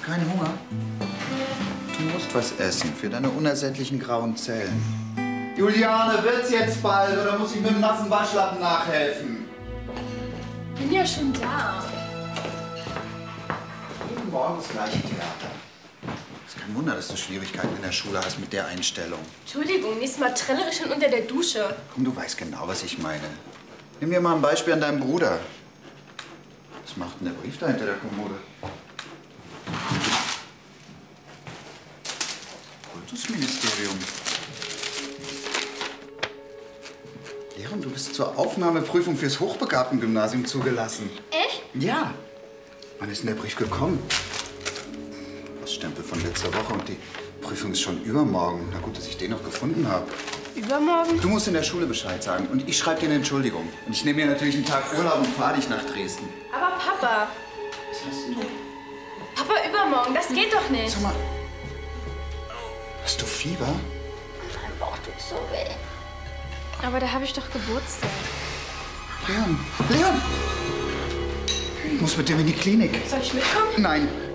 Kein Hunger? Du musst was essen für deine unersättlichen grauen Zellen. Juliane, wird's jetzt bald oder muss ich mit dem nassen Waschlappen nachhelfen? Bin ja schon da. Jeden Morgen das gleiche Theater. Es ist kein Wunder, dass du Schwierigkeiten in der Schule hast mit der Einstellung. Entschuldigung, nächstes Mal trellere ich schon unter der Dusche. Komm, du weißt genau, was ich meine. Nimm dir mal ein Beispiel an deinem Bruder. Was macht denn der Brief da hinter der Kommode? Kultusministerium. Leon, du bist zur Aufnahmeprüfung fürs Hochbegabtengymnasium zugelassen. Echt? Ja. Wann ist denn der Brief gekommen? Poststempel von letzter Woche und die Prüfung ist schon übermorgen. Na gut, dass ich den noch gefunden habe. Übermorgen? Du musst in der Schule Bescheid sagen und ich schreibe dir eine Entschuldigung. Und ich nehme mir natürlich einen Tag Urlaub und fahre dich nach Dresden. Aber Papa. Was hast du? Papa, übermorgen, das geht doch nicht. Sag mal, hast du Fieber? Mein Bauch tut so weh. Aber da habe ich doch Geburtstag. Leon! Leon! Ich muss mit dem in die Klinik. Soll ich mitkommen? Nein.